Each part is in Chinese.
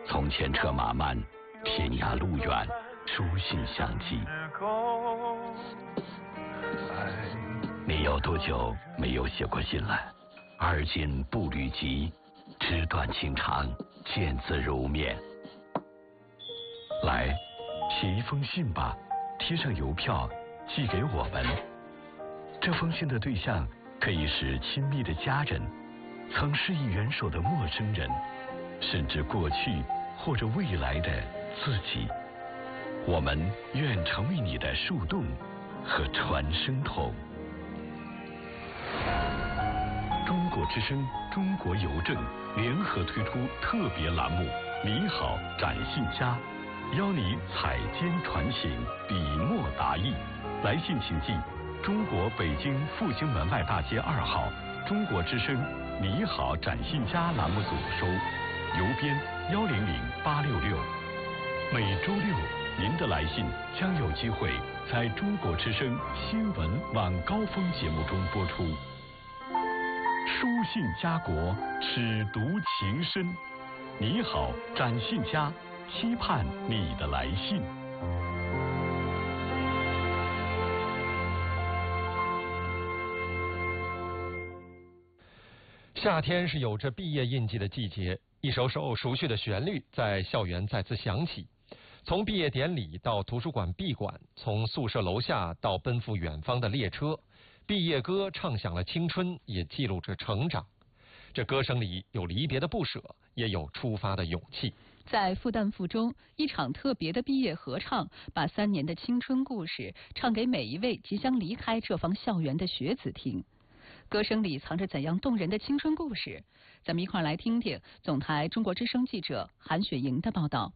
从前车马慢，天涯路远，书信相寄。你有多久没有写过信了？而今步履急，纸短情长，见字如面。来，写一封信吧，贴上邮票，寄给我们。这封信的对象可以是亲密的家人，曾施以援手的陌生人，甚至过去或者未来的自己。我们愿成为你的树洞和传声筒。中国之声、中国邮政联合推出特别栏目“你好，展信佳”，邀你采笺传情，笔墨达意。来信请寄中国北京复兴门外大街2号中国之声“你好，展信佳”栏目组收，邮编100866。每周六，您的来信将有机会在中国之声新闻晚高峰节目中播出。书信家国，尺读情深。你好，展信佳，期盼你的来信。 夏天是有着毕业印记的季节，一首首熟悉的旋律在校园再次响起。从毕业典礼到图书馆闭馆，从宿舍楼下到奔赴远方的列车，毕业歌唱响了青春，也记录着成长。这歌声里有离别的不舍，也有出发的勇气。 在复旦附中，一场特别的毕业合唱，把3年的青春故事唱给每一位即将离开这方校园的学子听。歌声里藏着怎样动人的青春故事？咱们一块来听听总台中国之声记者韩雪莹的报道。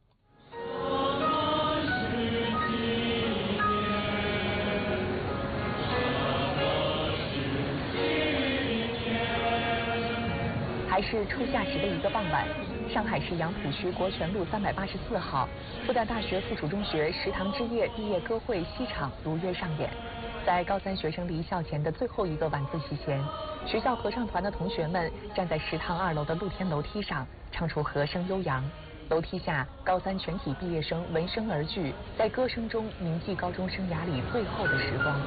还是初夏时的一个傍晚，上海市杨浦区国权路384号，复旦大学附属中学食堂之夜毕业歌会西场如约上演。在高3学生离校前的最后一个晚自习前，学校合唱团的同学们站在食堂2楼的露天楼梯上，唱出和声悠扬。楼梯下，高3全体毕业生闻声而聚，在歌声中铭记高中生涯里最后的时光。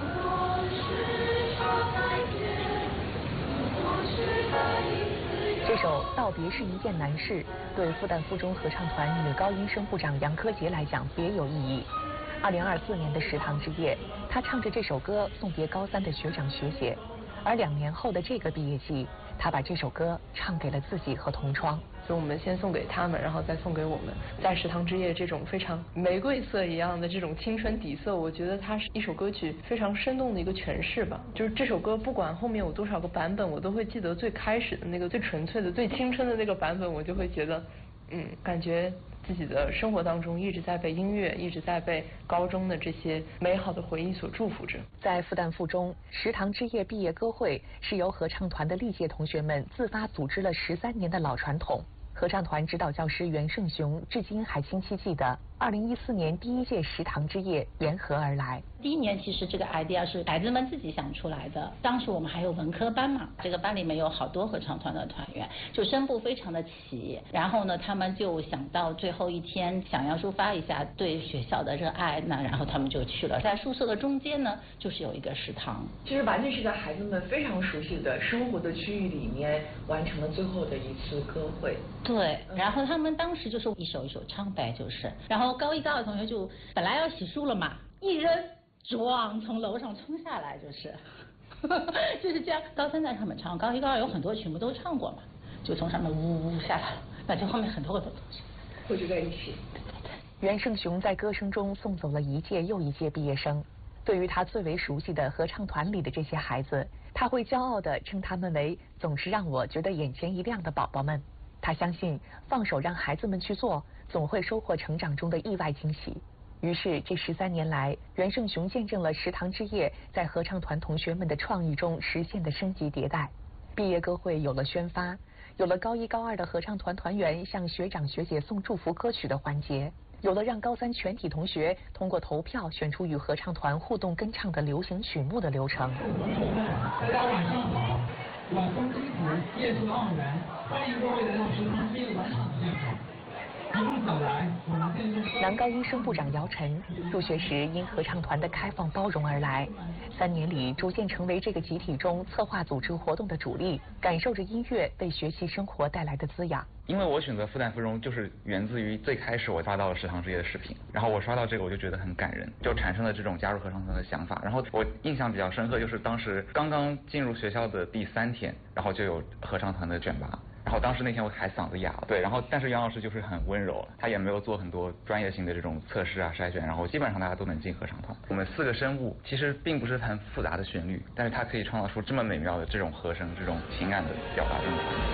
这首《道别是一件难事》对复旦附中合唱团女高音声部长杨科杰来讲别有意义。2024年的食堂之夜，他唱着这首歌送别高3的学长学姐，而2年后的这个毕业季，他把这首歌唱给了自己和同窗。 所以我们先送给他们，然后再送给我们。在食堂之夜这种非常玫瑰色一样的这种青春底色，我觉得它是一首歌曲非常生动的一个诠释吧。就是这首歌不管后面有多少个版本，我都会记得最开始的那个最纯粹的最青春的那个版本，我就会觉得感觉自己的生活当中一直在被音乐，一直在被高中的这些美好的回忆所祝福着。 在复旦附中，食堂之夜毕业歌会是由合唱团的历届同学们自发组织了13年的老传统。合唱团指导教师袁胜雄至今还清晰记得2014年第1届食堂之夜沿河而来。 第1年其实这个 idea 是孩子们自己想出来的，当时我们还有文科班嘛，这个班里面有好多合唱团的团员，就声部非常的齐，然后呢他们就想到最后一天想要抒发一下对学校的热爱，那然后他们就去了，在宿舍的中间呢就是有一个食堂， 就是完全是在孩子们非常熟悉的生活的区域里面完成了最后的一次歌会。 对，然后他们当时就是一首一首唱呗，然后高1高2同学就本来要洗漱了嘛，一扔撞从楼上冲下来，就是这样。高3在上面唱，高1高2有很多曲目都唱过嘛，就从上面呜下来了，那就后面很多个同学汇聚在一起。 袁胜雄在歌声中送走了一届又一届毕业生。对于他最为熟悉的合唱团里的这些孩子，他会骄傲地称他们为总是让我觉得眼前一亮的宝宝们。他相信放手让孩子们去做，总会收获成长中的意外惊喜。于是这13年来，袁胜雄见证了食堂之夜在合唱团同学们的创意中实现的升级迭代。毕业歌会有了宣发，有了高1高2的合唱团团员向学长学姐送祝福歌曲的环节，有了让高3全体同学通过投票选出与合唱团互动跟唱的流行曲目的流程。 大家晚上好，晚风轻拂，夜色盎然，欢迎各位来到食堂之夜的晚场现场。一共男高一声部长姚晨入学时因合唱团的开放包容而来，3年里逐渐成为这个集体中策划组织活动的主力，感受着音乐为学习生活带来的滋养。 因为我选择复旦附中，就是源自于最开始我刷到了食堂之夜的视频，然后我刷到这个我就觉得很感人，就产生了这种加入合唱团的想法。然后我印象比较深刻，就是当时刚刚进入学校的第3天，然后就有合唱团的选拔。然后当时那天我还嗓子哑了，对，然后但是杨老师就是很温柔，他也没有做很多专业性的这种测试啊筛选，然后基本上大家都能进合唱团。我们4个声部其实并不是很复杂的旋律，但是它可以创造出这么美妙的这种和声，这种情感的表达。